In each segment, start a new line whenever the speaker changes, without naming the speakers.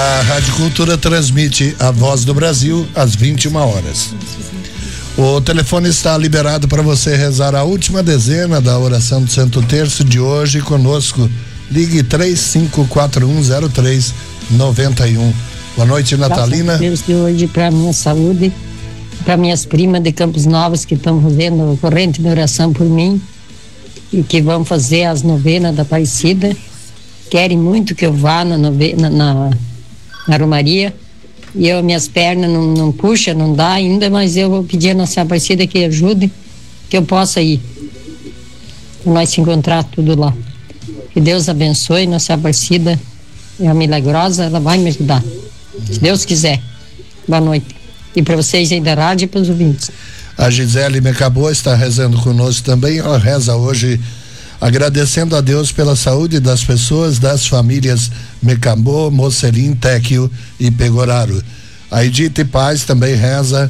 A Rádio Cultura transmite a Voz do Brasil às 21 horas. O telefone está liberado para você rezar a última dezena da oração do Santo Terço de hoje conosco. Ligue 35410391. Boa noite, Natalina.
Deus de hoje para minha saúde, para minhas primas de Campos Novos que estão fazendo corrente de oração por mim e que vão fazer as novenas da Aparecida. Querem muito que eu vá na Romaria. E minhas pernas não puxam, não dá ainda, mas eu vou pedir a Nossa Aparecida que ajude, que eu possa ir. Nós se encontrar tudo lá. Que Deus abençoe, Nossa Aparecida é a milagrosa, ela vai me ajudar. Se Deus quiser. Boa noite. E para vocês aí da rádio e para os ouvintes.
A Gisele Mecabô está rezando conosco também. Ela reza hoje agradecendo a Deus pela saúde das pessoas, das famílias Mecambô, Mocelim, Téquio e Pegoraro. A Edith Paz também reza,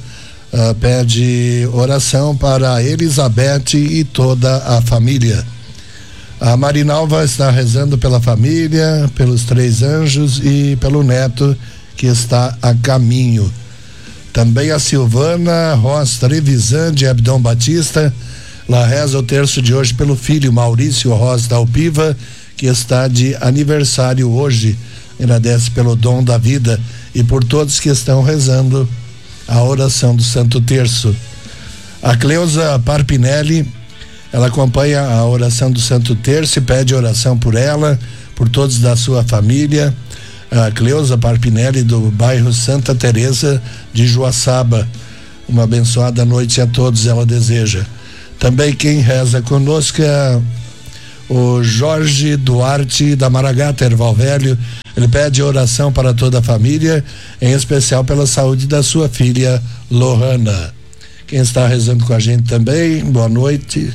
pede oração para Elizabeth e toda a família. A Marinalva está rezando pela família, pelos 3 anjos e pelo neto que está a caminho. Também a Silvana Ross Trevisan de Abdom Batista, ela reza o terço de hoje pelo filho Maurício Rosa da Alpiva, que está de aniversário hoje. Agradece pelo dom da vida e por todos que estão rezando a oração do Santo Terço. A Cleusa Parpinelli, ela acompanha a oração do Santo Terço e pede oração por ela, por todos da sua família. A Cleusa Parpinelli, do bairro Santa Teresa de Joaçaba. Uma abençoada noite a todos, ela deseja. Também quem reza conosco é o Jorge Duarte da Maragata, Erval Velho. Ele pede oração para toda a família, em especial pela saúde da sua filha Lohana. Quem está rezando com a gente também, boa noite,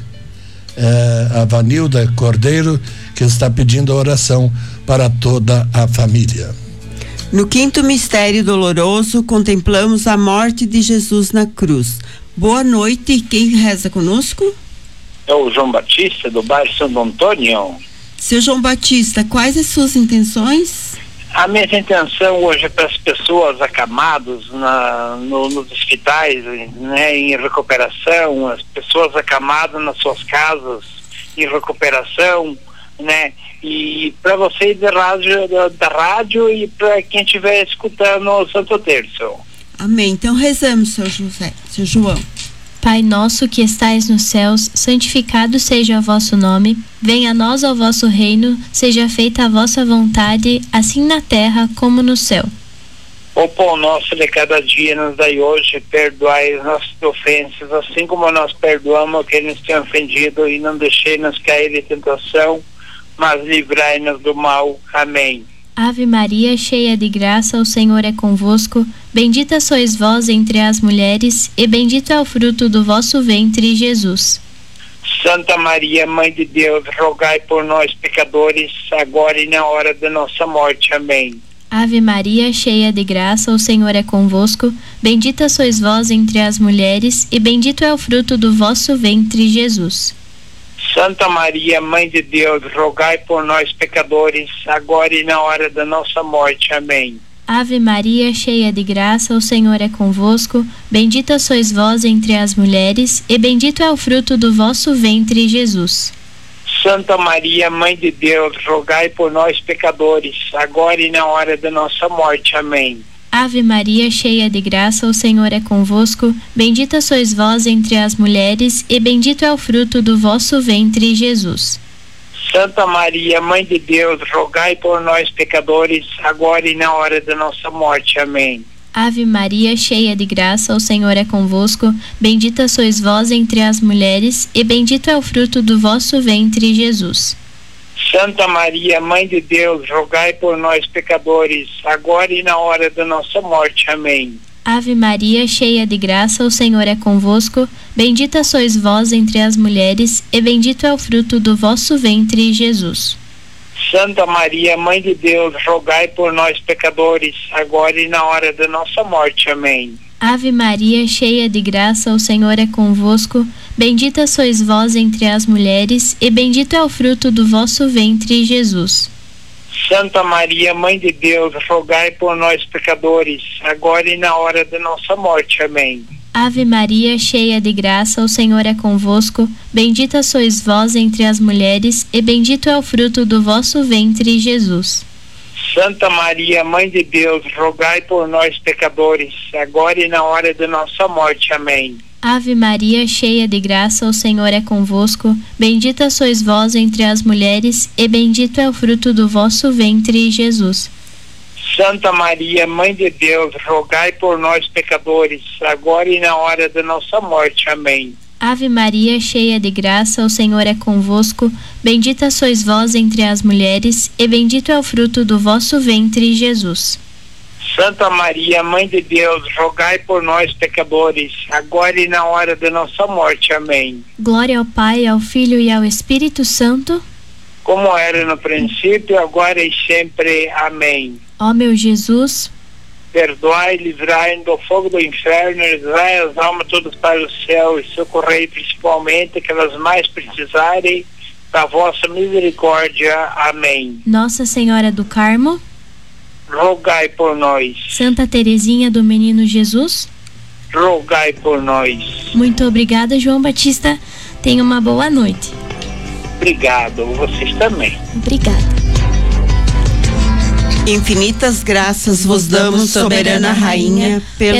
a Vanilda Cordeiro, que está pedindo oração para toda a família.
No quinto mistério doloroso, contemplamos a morte de Jesus na cruz. Boa noite, quem reza conosco?
É o João Batista, do bairro Santo Antônio.
Seu João Batista, quais as suas intenções?
A minha intenção hoje é para as pessoas acamadas nos hospitais, né, em recuperação, as pessoas acamadas nas suas casas em recuperação, né, e para vocês da rádio e para quem estiver escutando o Santo Terço.
Amém. Então rezamos, seu João.
Pai nosso que estais nos céus, santificado seja o vosso nome. Venha a nós o vosso reino, seja feita a vossa vontade, assim na terra como no céu.
O pão nosso de cada dia nos dai hoje, perdoai as nossas ofensas, assim como nós perdoamos a quem nos tem ofendido, e não deixei-nos cair em tentação, mas livrai-nos do mal. Amém.
Ave Maria, cheia de graça, o Senhor é convosco. Bendita sois vós entre as mulheres, e bendito é o fruto do vosso ventre, Jesus.
Santa Maria, Mãe de Deus, rogai por nós, pecadores, agora e na hora da nossa morte. Amém.
Ave Maria, cheia de graça, o Senhor é convosco. Bendita sois vós entre as mulheres, e bendito é o fruto do vosso ventre, Jesus.
Santa Maria, Mãe de Deus, rogai por nós, pecadores, agora e na hora da nossa morte. Amém.
Ave Maria, cheia de graça, o Senhor é convosco. Bendita sois vós entre as mulheres, e bendito é o fruto do vosso ventre, Jesus.
Santa Maria, Mãe de Deus, rogai por nós, pecadores, agora e na hora da nossa morte. Amém.
Ave Maria, cheia de graça, o Senhor é convosco. Bendita sois vós entre as mulheres, e bendito é o fruto do vosso ventre, Jesus.
Santa Maria, Mãe de Deus, rogai por nós, pecadores, agora e na hora da nossa morte. Amém.
Ave Maria, cheia de graça, o Senhor é convosco. Bendita sois vós entre as mulheres, e bendito é o fruto do vosso ventre, Jesus.
Santa Maria, Mãe de Deus, rogai por nós, pecadores, agora e na hora da nossa morte. Amém.
Ave Maria, cheia de graça, o Senhor é convosco. Bendita sois vós entre as mulheres, e bendito é o fruto do vosso ventre, Jesus.
Santa Maria, Mãe de Deus, rogai por nós, pecadores, agora e na hora da nossa morte. Amém.
Ave Maria, cheia de graça, o Senhor é convosco. Bendita sois vós entre as mulheres, e bendito é o fruto do vosso ventre, Jesus.
Santa Maria, Mãe de Deus, rogai por nós pecadores, agora e na hora da nossa morte. Amém.
Ave Maria, cheia de graça, o Senhor é convosco. Bendita sois vós entre as mulheres, e bendito é o fruto do vosso ventre, Jesus.
Santa Maria, Mãe de Deus, rogai por nós pecadores, agora e na hora da nossa morte. Amém.
Ave Maria, cheia de graça, o Senhor é convosco. Bendita sois vós entre as mulheres, e bendito é o fruto do vosso ventre, Jesus.
Santa Maria, Mãe de Deus, rogai por nós pecadores, agora e na hora da nossa morte. Amém.
Ave Maria, cheia de graça, o Senhor é convosco. Bendita sois vós entre as mulheres, e bendito é o fruto do vosso ventre, Jesus.
Santa Maria, Mãe de Deus, rogai por nós pecadores, agora e na hora da nossa morte. Amém.
Glória ao Pai, ao Filho e ao Espírito Santo,
como era no princípio, agora e sempre. Amém.
Ó meu Jesus,
perdoai e livrai do fogo do inferno, livrai as almas todas para o céu e socorrei principalmente aquelas mais precisarem da vossa misericórdia. Amém.
Nossa Senhora do Carmo,
rogai por nós.
Santa Teresinha do Menino Jesus,
rogai por nós.
Muito obrigada, João Batista. Tenha uma boa noite.
Obrigado, vocês também.
Obrigada.
Infinitas graças vos damos, soberana Rainha, pelo